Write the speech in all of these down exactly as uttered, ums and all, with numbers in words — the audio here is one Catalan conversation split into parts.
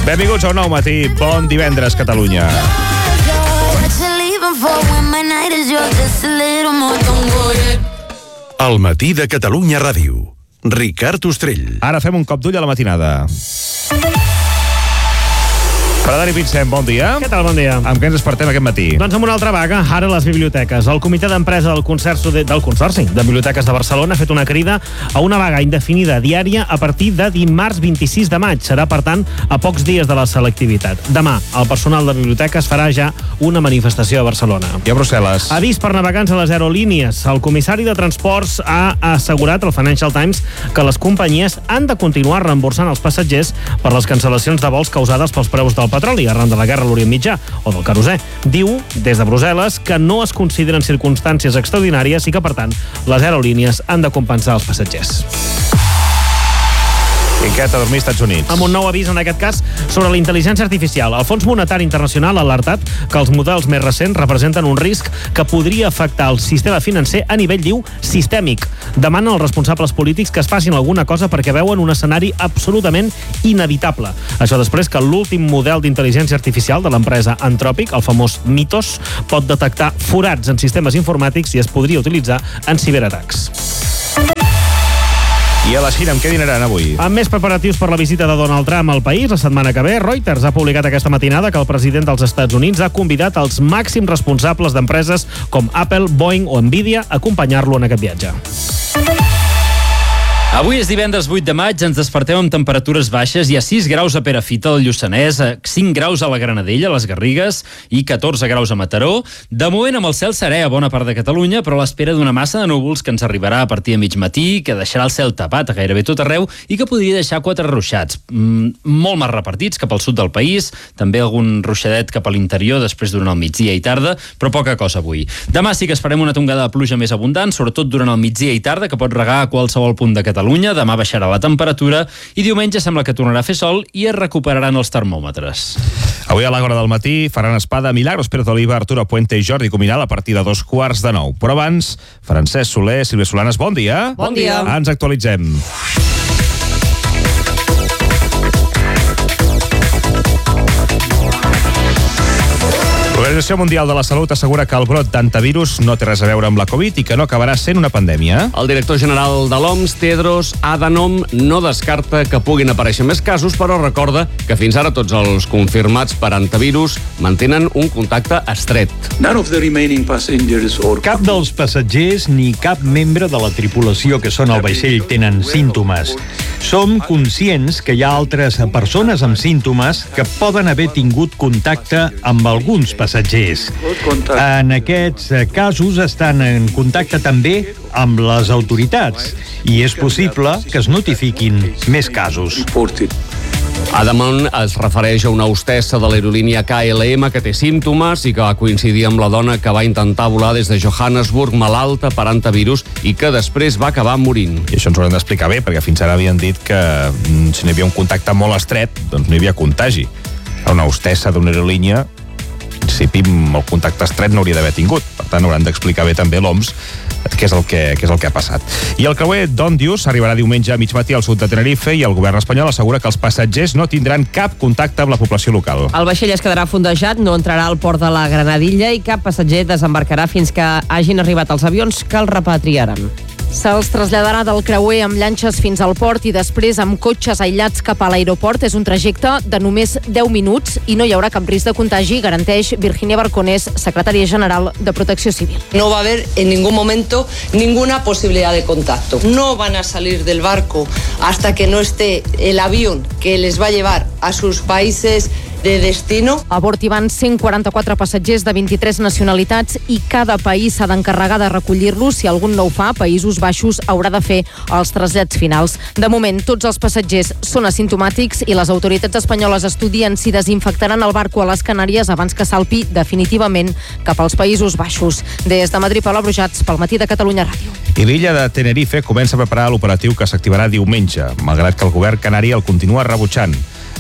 Benvinguts a un nou matí. Bon divendres, Catalunya. El matí de Catalunya Ràdio. Ricard Ostrell. Ara fem un cop d'ull a la matinada. Frederic Vincent, bon dia. Què tal, bon dia? Amb què ens despertem aquest matí? Doncs amb una altra vaga, ara a les biblioteques. El comitè d'empresa del Consorci de, del Consorci de Biblioteques de Barcelona ha fet una crida a una vaga indefinida diària a partir de dimarts vint-i-sis de maig. Serà, per tant, a pocs dies de la selectivitat. Demà, el personal de biblioteques farà ja una manifestació a Barcelona. I a Brussel·les? Avís per navegants a les aerolínies. El comissari de Transports ha assegurat al Financial Times que les companyies han de continuar reemborsant els passatgers per les cancel·lacions de vols causades pels preus del petroli arran de la guerra a l'Orient Mitjà o del querosè. Diu, des de Brussel·les, que no es consideren circumstàncies extraordinàries i que, per tant, les aerolínies han de compensar els passatgers. Quiquet a dormir als Estats Units. Amb un nou avís, en aquest cas, sobre la intel·ligència artificial. El Fons Monetari Internacional ha alertat que els models més recents representen un risc que podria afectar el sistema financer a nivell, diu, sistèmic. Demanen als responsables polítics que es facin alguna cosa perquè veuen un escenari absolutament inevitable. Això després que l'últim model d'intel·ligència artificial de l'empresa Anthropic, el famós Mythos, pot detectar forats en sistemes informàtics i es podria utilitzar en ciberatacs. I a la Xina, amb què dinaran avui? Amb més preparatius per la visita de Donald Trump al país la setmana que ve, Reuters ha publicat aquesta matinada que el president dels Estats Units ha convidat els màxims responsables d'empreses com Apple, Boeing o Nvidia a acompanyar-lo en aquest viatge. Avui és divendres vuit de maig, ens despertem amb temperatures baixes. Hi ha sis graus a Perafita, al Lluçanès, cinc graus a la Granadella, a les Garrigues, i catorze graus a Mataró. De moment, amb el cel serè a bona part de Catalunya, però a l'espera d'una massa de núvols que ens arribarà a partir de mig matí, que deixarà el cel tapat a gairebé tot arreu i que podria deixar quatre ruixats, mm, molt més repartits cap al sud del país, també algun ruixadet cap a l'interior després durant el migdia i tarda, però poca cosa avui. Demà sí que esperem una tongada de pluja més abundant, sobretot durant el migdia i tarda, que pot regar a qualsevol punt de Catalunya. Demà baixarà la temperatura i diumenge sembla que tornarà a fer sol i es recuperaran els termòmetres. Avui a l'hora del matí faran espada Milagros Pérez Oliva, Arturo Puente i Jordi Cuminal a partir de dos quarts de nou. Però abans, Francesc Soler, Sílvia Solanes, bon dia. Bon dia. Ens actualitzem. L'Organització Mundial de la Salut assegura que el brot d'antivirus no té res a veure amb la Covid i que no acabarà sent una pandèmia. El director general de l'O M S, Tedros Adhanom, no descarta que puguin aparèixer més casos, però recorda que fins ara tots els confirmats per antivirus mantenen un contacte estret. Cap dels passatgers ni cap membre de la tripulació que són al vaixell tenen símptomes. Som conscients que hi ha altres persones amb símptomes que poden haver tingut contacte amb alguns passatgers. passatgers. En aquests casos estan en contacte també amb les autoritats i és possible que es notifiquin més casos. Adhanom es refereix a una hostessa de l'aerolínia K L M que té símptomes i que va coincidir amb la dona que va intentar volar des de Johannesburg malalta per antivirus i que després va acabar morint. I això ens ho haurem d'explicar bé, perquè fins ara havien dit que si n'hi havia un contacte molt estret, doncs no hi havia contagi. Una hostessa d'una aerolínia, en principi, el contacte estret no hauria d'haver tingut. Per tant, hauran d'explicar bé també l'O M S què és el que, què és el que ha passat. I el creuer Dondius arribarà diumenge a mig matí al sud de Tenerife i el govern espanyol assegura que els passatgers no tindran cap contacte amb la població local. El vaixell es quedarà fondejat, no entrarà al port de la Granadilla i cap passatger desembarcarà fins que hagin arribat els avions que els repatriaran. Se'ls traslladarà del creuer amb llanxes fins al port i després amb cotxes aïllats cap a l'aeroport. És un trajecte de només deu minuts i no hi haurà cap risc de contagi, garanteix Virginia Barconés, secretària general de Protecció Civil. No va a haber en ningún momento ninguna posibilidad de contacto. No van a salir del barco hasta que no esté el avión que les va a llevar a sus países de destino. A bord hi van cent quaranta-quatre passatgers de vint-i-tres nacionalitats i cada país s'ha d'encarregar de recollir-los. Si algun no ho fa, Països Baixos haurà de fer els trasllats finals. De moment, tots els passatgers són asimptomàtics i les autoritats espanyoles estudien si desinfectaran el barco a les Canàries abans que salpi definitivament cap als Països Baixos. Des de Madrid, Paula Brujats, pel Matí de Catalunya Ràdio. I l'illa de Tenerife comença a preparar l'operatiu que s'activarà diumenge, malgrat que el govern canari el continua rebutjant.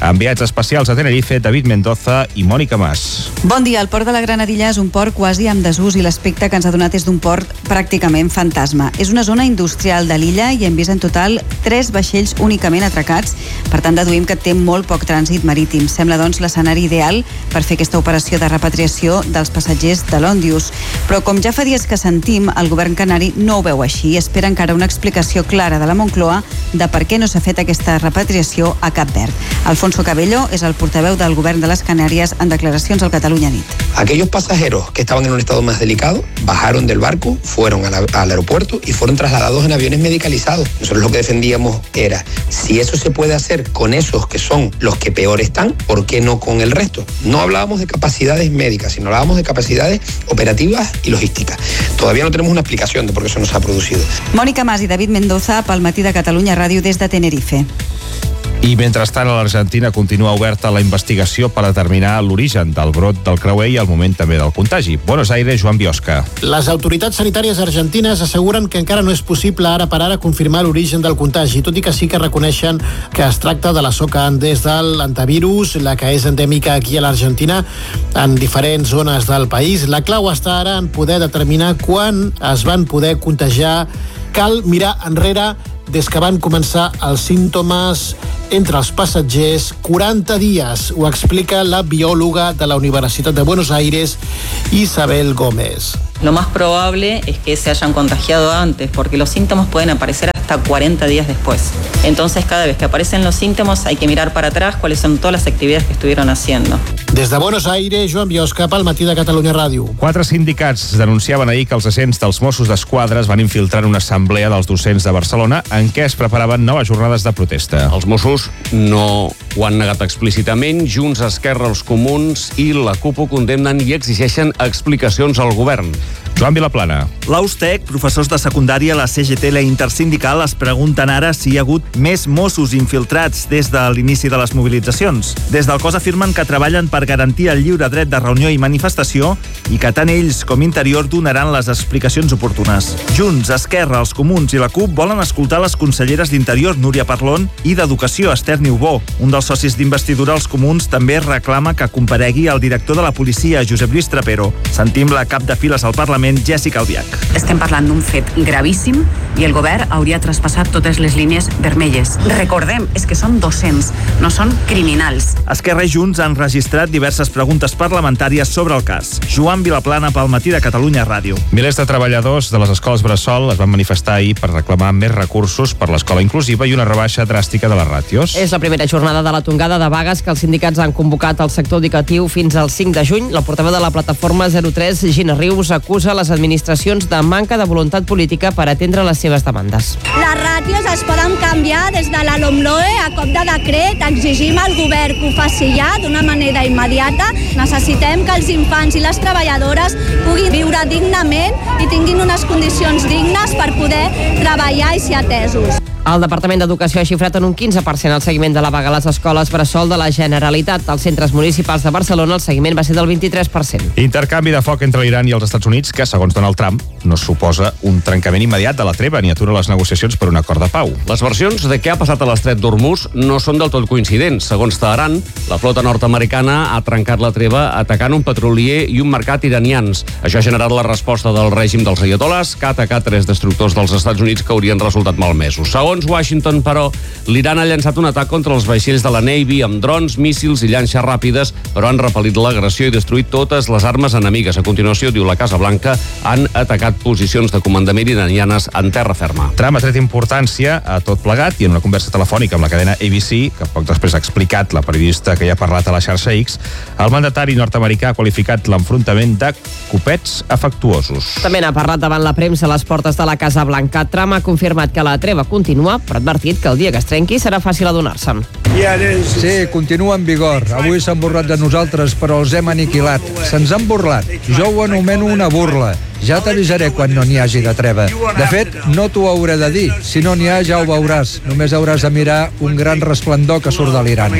Enviats especials a Tenerife, David Mendoza i Mònica Mas. Bon dia. El port de la Granadilla és un port quasi en desús i l'aspecte que ens ha donat és d'un port pràcticament fantasma. És una zona industrial de l'illa i hem vist en total tres vaixells únicament atracats. Per tant, deduïm que té molt poc trànsit marítim. Sembla, doncs, l'escenari ideal per fer aquesta operació de repatriació dels passatgers de l'Òndius. Però, com ja fa dies que sentim, el govern canari no ho veu així i espera encara una explicació clara de la Moncloa de per què no s'ha fet aquesta repatriació a Cap Verd. Alfonso Cabello és el portaveu del govern de les Canàries en declaracions al Catalunya Nit. Aquellos pasajeros que estaban en un estado más delicado bajaron del barco, fueron al, al aeropuerto y fueron trasladados en aviones medicalizados. Nosotros lo que defendíamos era, si eso se puede hacer con esos que son los que peor están, ¿por qué no con el resto? No hablábamos de capacidades médicas, sino hablábamos de capacidades operativas y logísticas. Todavía no tenemos una explicación de por qué eso no se ha producido. Mònica Mas i David Mendoza pel Matí de Catalunya Ràdio des de Tenerife. I mentrestant, a l'Argentina continua oberta la investigació per determinar l'origen del brot del creuer i el moment també del contagi. Buenos Aires, Joan Biosca. Les autoritats sanitàries argentines asseguren que encara no és possible ara per ara confirmar l'origen del contagi, tot i que sí que reconeixen que es tracta de la soca Andes de l'antivirus, la que és endèmica aquí a l'Argentina, en diferents zones del país. La clau està ara en poder determinar quan es van poder contagiar. Cal mirar enrere des que van començar els símptomes entre els passatgers, quaranta dies, ho explica la biòloga de la Universitat de Buenos Aires, Isabel Gómez. Lo más probable es que se hayan contagiado antes, porque los síntomas pueden aparecer hasta cuarenta días después. Entonces, cada vez que aparecen los síntomas, hay que mirar para atrás cuáles son todas las actividades que estuvieron haciendo. Des de Buenos Aires, Joan Biosca, pel Matí de Catalunya Ràdio. Quatre sindicats denunciaven ahir que els agents dels Mossos d'Esquadra es van infiltrar en una assemblea dels docents de Barcelona en què es preparaven noves jornades de protesta. Els Mossos no ho han negat explícitament. Junts, Esquerra, els Comuns i la CUP ho condemnen i exigeixen explicacions al govern. Joan Vilaplana. L'Austec, professors de secundària, la C G T i la Intersindical es pregunten ara si hi ha hagut més Mossos infiltrats des de l'inici de les mobilitzacions. Des del cos afirmen que treballen per garantir el lliure dret de reunió i manifestació i que tant ells com Interior donaran les explicacions oportunes. Junts, Esquerra, els Comuns i la CUP volen escoltar les conselleres d'Interior, Núria Parlon, i d'Educació, Esther Niubó. Un dels socis d'investidura, els Comuns, també reclama que comparegui el director de la policia, Josep Lluís Trapero. Sentim la cap de files al Parlament, Jessica Albiach. Estem parlant d'un fet gravíssim i el govern hauria traspassat totes les línies vermelles. Recordem, és que són docents, no són criminals. Esquerra i Junts han registrat diverses preguntes parlamentàries sobre el cas. Joan Vilaplana pel Matí de Catalunya Ràdio. Milers de treballadors de les escoles bressol es van manifestar ahir per reclamar més recursos per l'escola inclusiva i una rebaixa dràstica de les ràtios. És la primera jornada de la tongada de vagues que els sindicats han convocat al sector educatiu fins al cinc de juny. La portaveu de la plataforma zero tres, Gina Rius, acusa les administracions de manca de voluntat política per atendre les seves demandes. Les ràtios es poden canviar des de la LOMLOE a cop de decret. Exigim al govern que ho faci ja d'una manera immediata. Necessitem que els infants i les treballadores puguin viure dignament i tinguin unes condicions dignes per poder treballar i ser atesos. El Departament d'Educació ha xifrat en un quinze per cent el seguiment de la vaga a les escoles bressol de la Generalitat. Als centres municipals de Barcelona el seguiment va ser del vint-i-tres per cent. Intercanvi de foc entre l'Iran i els Estats Units que, segons Donald Trump, no suposa un trencament immediat de la treva ni atura les negociacions per un acord de pau. Les versions de què ha passat a l'estret d'Hormuz no són del tot coincidents. Segons Teheran, la flota nord-americana ha trencat la treva atacant un petrolier i un mercat iranians. Això ha generat la resposta del règim dels ayatollahs, que ha atacat tres destructors dels Estats Units que haurien resultat malmesos. Segons Washington, però, l'Iran ha llançat un atac contra els vaixells de la Navy amb drons, míssils i llanxes ràpides, però han repel·lit l'agressió i destruït totes les armes enemigues. A continuació, diu la Casa Blanca, han atacat posicions de comandament iranianes en terra ferma. Trump ha tret importància a tot plegat i en una conversa telefònica amb la cadena A B C, que poc després ha explicat la periodista que hi ha parlat a la xarxa X, el mandatari nord-americà ha qualificat l'enfrontament de copets afectuosos. També n'ha parlat davant la premsa a les portes de la Casa Blanca. Trump ha confirmat que la treva continua, però ha advertit que el dia que es trenqui serà fàcil adonar-se'n. Sí, continua en vigor. Avui s'han burlat de nosaltres, però els hem aniquilat. Se'ns han burlat. Jo ho anomeno una burla. Ja t'avisaré quan no n'hi hagi de treva. De fet, no t'ho hauré de dir. Si no n'hi ha, ja ho veuràs. Només hauràs de mirar un gran resplendor que surt de l'Iran.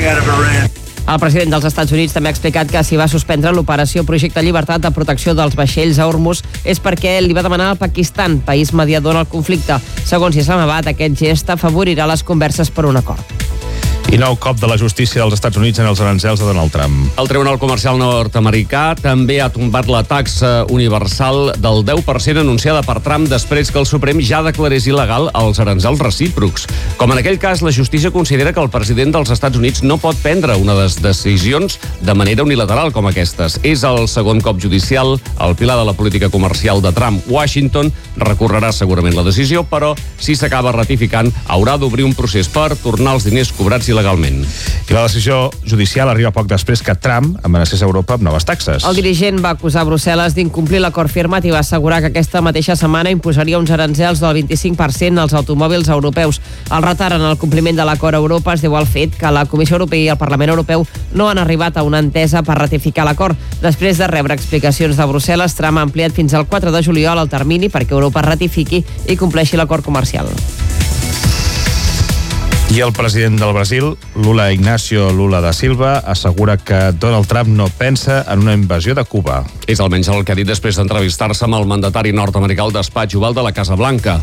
El president dels Estats Units també ha explicat que si va suspendre l'operació Projecte Llibertat de protecció dels vaixells a Hormuz és perquè li va demanar al Pakistan, país mediador en el conflicte. Segons Islamabad, aquest gest afavorirà les converses per un acord. I nou cop de la justícia dels Estats Units en els aranzels de Donald Trump. El Tribunal Comercial nord-americà també ha tombat la taxa universal del deu per cent anunciada per Trump després que el Suprem ja declarés il·legal els aranzels recíprocs. Com en aquell cas, la justícia considera que el president dels Estats Units no pot prendre una de les decisions de manera unilateral com aquestes. És el segon cop judicial, el pilar de la política comercial de Trump. Washington recorrerà segurament la decisió, però si s'acaba ratificant, haurà d'obrir un procés per tornar els diners cobrats il·legalment. I la decisió judicial arriba poc després que Trump amenacés Europa amb noves taxes. El dirigent va acusar Brussel·les d'incomplir l'acord firmat i va assegurar que aquesta mateixa setmana imposaria uns aranzels del vint-i-cinc per cent als automòbils europeus. El retard en el compliment de l'acord a Europa es deu al fet que la Comissió Europea i el Parlament Europeu no han arribat a una entesa per ratificar l'acord. Després de rebre explicacions de Brussel·les, Trump ha ampliat fins al quatre de juliol el termini perquè Europa ratifiqui i compleixi l'acord comercial. I el president del Brasil, Lula Ignacio Lula da Silva, assegura que Donald Trump no pensa en una invasió de Cuba. És almenys el que ha dit després d'entrevistar-se amb el mandatari nord-americà al despatx oval de la Casa Blanca.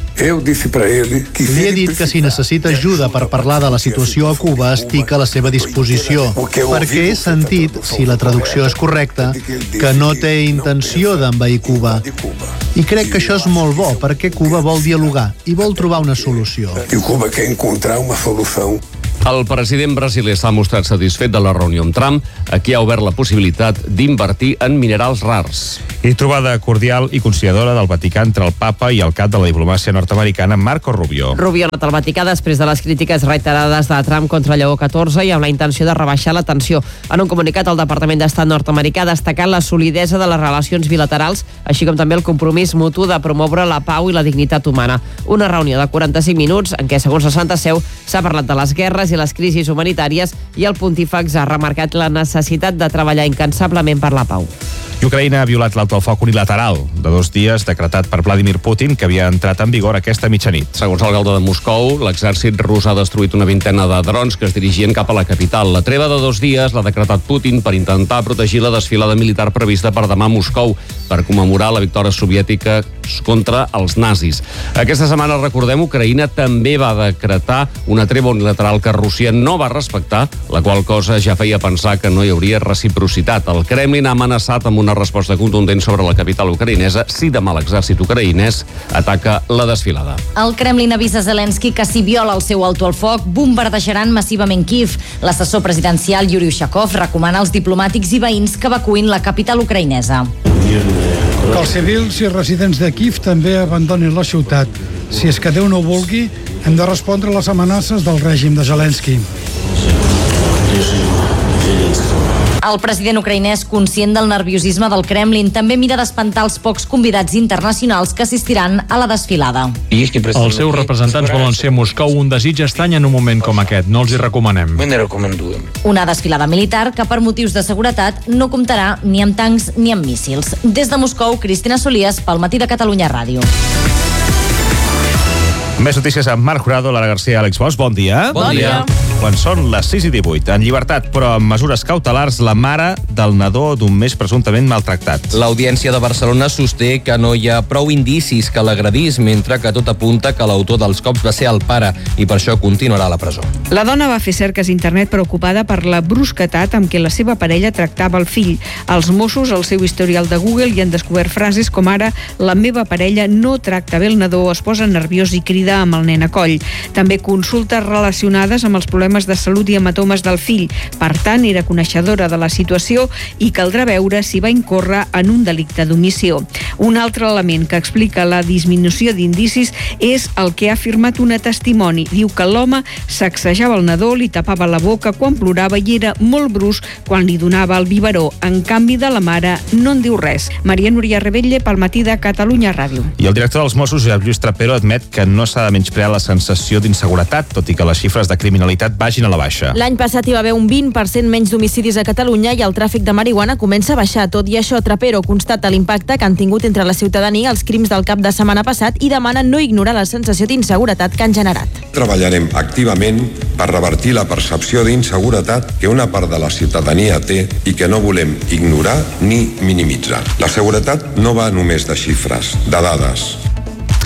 Li he dit que si necessita ajuda per parlar de la situació a Cuba, estic a la seva disposició, perquè he sentit, si la traducció és correcta, que no té intenció d'envair Cuba. I crec que això és molt bo, perquè Cuba vol dialogar i vol trobar una solució. I Cuba quer encontrar una solució. El president brasiler s'ha mostrat satisfet de la reunió amb Trump, a qui ha obert la possibilitat d'invertir en minerals rars. I trobada cordial i conciliadora del Vaticà entre el papa i el cap de la diplomàcia nord-americana, Marco Rubio. Rubio ha anat al Vaticà després de les crítiques reiterades de Trump contra Lleó catorze i amb la intenció de rebaixar la tensió. En un comunicat, el Departament d'Estat nord-americà ha destacat la solidesa de les relacions bilaterals, així com també el compromís mutu de promoure la pau i la dignitat humana. Una reunió de quaranta-cinc minuts en què, segons la Santa Seu, s'ha parlat de les guerres i les crisis humanitàries i el pontífex ha remarcat la necessitat de treballar incansablement per la pau. I Ucraïna ha violat l'alto el foc unilateral de dos dies decretat per Vladimir Putin, que havia entrat en vigor aquesta mitjanit. Segons l'alcalde de Moscou, l'exèrcit rus ha destruït una vintena de drons que es dirigien cap a la capital. La treva de dos dies l'ha decretat Putin per intentar protegir la desfilada militar prevista per demà a Moscou per commemorar la victòria soviètica contra els nazis. Aquesta setmana, recordem, Ucraïna també va decretar una treva unilateral que Rússia no va respectar, la qual cosa ja feia pensar que no hi hauria reciprocitat. El Kremlin ha amenaçat amb una resposta contundent sobre la capital ucraïnesa si demà l'exèrcit ucraïnès ataca la desfilada. El Kremlin avisa Zelensky que si viola el seu alto al foc, bombardejaran massivament Kiev. L'assessor presidencial Yuri Ushakov recomana als diplomàtics i veïns que evacuïn la capital ucraïnesa. Que els civils i residents de Kiev també abandonin la ciutat. Si és que Déu no ho vulgui, hem de respondre a les amenaces del règim de Zelensky. El president ucraïnès, conscient del nerviosisme del Kremlin, també mira d'espantar els pocs convidats internacionals que assistiran a la desfilada. Els seus representants volen ser a Moscou un desig estrany en un moment com aquest. No els hi recomanem. Una desfilada militar que per motius de seguretat no comptarà ni amb tancs ni amb míssils. Des de Moscou, Cristina Solies, pel Matí de Catalunya Ràdio. Més notícies amb Marc Jurado, Lara García, Àlex Bosch. Bon dia. Bon dia. Quan són les sis i divuit, en llibertat, però amb mesures cautelars, la mare del nadó d'un mes presumptament maltractat. L'Audiència de Barcelona sosté que no hi ha prou indicis que l'agredís, mentre que tot apunta que l'autor dels cops va ser el pare i per això continuarà a la presó. La dona va fer cerques a internet preocupada per la brusquetat amb què la seva parella tractava el fill. Els Mossos, al seu historial de Google, hi han descobert frases com ara «La meva parella no tracta bé el nadó, es posa nerviós i crida amb el nen a coll». També consultes relacionades amb els problemes de salut i hematomes del fill. Per tant, era coneixedora de la situació i caldrà veure si va incórrer en un delicte d'omissió. Un altre element que explica la disminució d'indicis és el que ha afirmat una testimoni. Diu que l'home sacsejava el nadó, li tapava la boca quan plorava i era molt brusc quan li donava el biberó. En canvi, de la mare no en diu res. Maria Núria Rebetlle, pel Matí de Catalunya Ràdio. I el director dels Mossos, Josep Lluís Trapero, admet que no s'ha de menysprear la sensació d'inseguretat, tot i que les xifres de criminalitat vagin a la baixa. L'any passat hi va haver un vint per cent menys d'homicidis a Catalunya i el tràfic de marihuana comença a baixar. Tot i això, Trapero constata l'impacte que han tingut entre la ciutadania els crims del cap de setmana passat i demana no ignorar la sensació d'inseguretat que han generat. Treballarem activament per revertir la percepció d'inseguretat que una part de la ciutadania té i que no volem ignorar ni minimitzar. La seguretat no va només de xifres, de dades.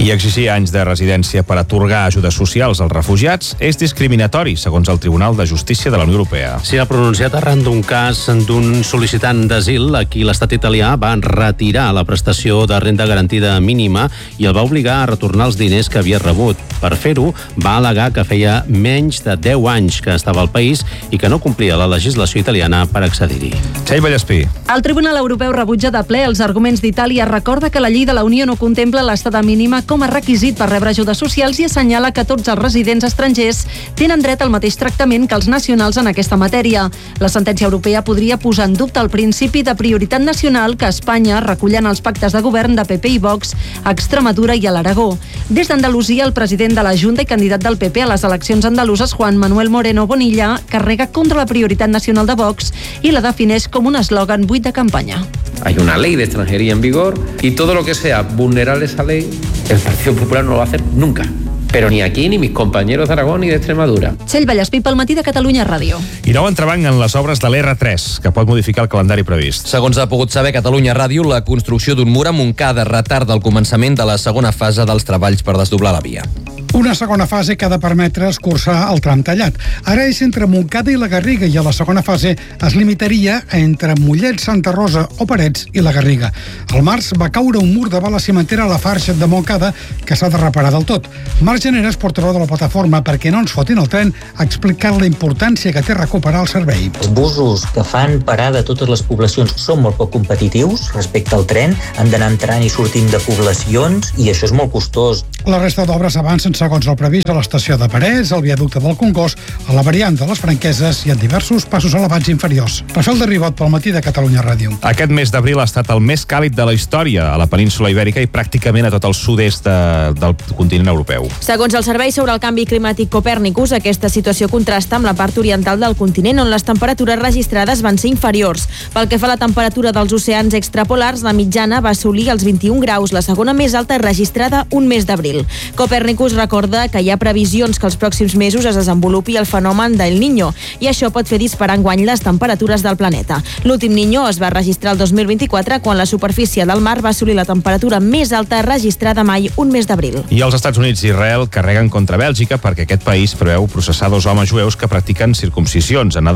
I exigir anys de residència per atorgar ajudes socials als refugiats és discriminatori, segons el Tribunal de Justícia de la Unió Europea. S'hi ha pronunciat arran d'un cas d'un sol·licitant d'asil a qui l'estat italià va retirar la prestació de renda garantida mínima i el va obligar a retornar els diners que havia rebut. Per fer-ho, va al·legar que feia menys de deu anys que estava al país i que no complia la legislació italiana per accedir-hi. Txell Vallespí. El Tribunal Europeu rebutja de ple els arguments d'Itàlia, recorda que la llei de la Unió no contempla l'estada mínima com a requisit per rebre ajudes socials i assenyala que tots els residents estrangers tenen dret al mateix tractament que els nacionals en aquesta matèria. La sentència europea podria posar en dubte el principi de prioritat nacional que Espanya recull en els pactes de govern de P P i Vox a Extremadura i a l'Aragó. Des d'Andalusia, el president de la Junta i candidat del P P a les eleccions andaluses, Juan Manuel Moreno Bonilla, carrega contra la prioritat nacional de Vox i la defineix com un eslògan buit de campanya. Hay una ley de extranjería en vigor y todo lo que sea vulnerar esa ley, el Partido Popular no lo va a hacer nunca. Pero ni aquí ni mis compañeros de Aragón ni de Extremadura. Txell Vallespí pel matí de Catalunya Ràdio. I nou entrebanc en les obres de l'R tres, que pot modificar el calendari previst. Segons ha pogut saber Catalunya Ràdio, la construcció d'un mur a Montcada retarda el començament de la segona fase dels treballs per desdoblar la via. Una segona fase que ha de permetre escurçar el tram tallat. Ara és entre Montcada i la Garriga i a la segona fase es limitaria entre Mollet, Santa Rosa o Parets i la Garriga. Al març va caure un mur davant la cimentera a la Farxa de Montcada que s'ha de reparar del tot. Marc Generes, portaveu de la plataforma Perquè no ens fotin el tren, ha explicat la importància que té recuperar el servei. Els busos que fan parada a totes les poblacions són molt poc competitius respecte al tren, han d'anar entrant i sortint de poblacions i això és molt costós. La resta d'obres avancen segons el previst a l'estació de Parets, al viaducte del Congost, a la variant de les Franqueses i en diversos passos elevats inferiors. Rafael de Ribot pel matí de Catalunya Ràdio. Aquest mes d'abril ha estat el més càlid de la història a la península Ibèrica i pràcticament a tot el sud-est de, del continent europeu. Segons el Servei sobre el Canvi Climàtic Copèrnicus, aquesta situació contrasta amb la part oriental del continent, on les temperatures registrades van ser inferiors. Pel que fa a la temperatura dels oceans extrapolars, la mitjana va assolir els vint-i-un graus, la segona més alta registrada un mes d'abril. Copèrnicus recorda que hi ha previsions que els pròxims mesos es desenvolupi el fenomen del Niño i això pot fer disparar enguany les temperatures del planeta. L'últim Niño es va registrar el dos mil vint-i-quatre quan la superfície del mar va assolir la temperatura més alta registrada mai un mes d'abril. I els Estats Units i Israel carreguen contra Bèlgica perquè aquest país preveu processar dos homes jueus que practiquen circumcisions en